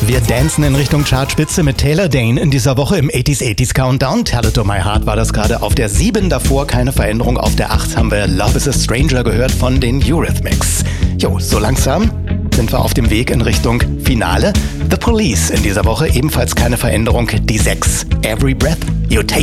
Wir dancen in Richtung Chartspitze mit Taylor Dayne in dieser Woche im 80s Countdown. Tell It To My Heart war das gerade auf der 7, davor keine Veränderung. Auf der 8 haben wir Love Is A Stranger gehört von den Eurythmics. Jo, so langsam sind wir auf dem Weg in Richtung Finale. The Police in dieser Woche, ebenfalls keine Veränderung. Die 6, Every Breath You Take.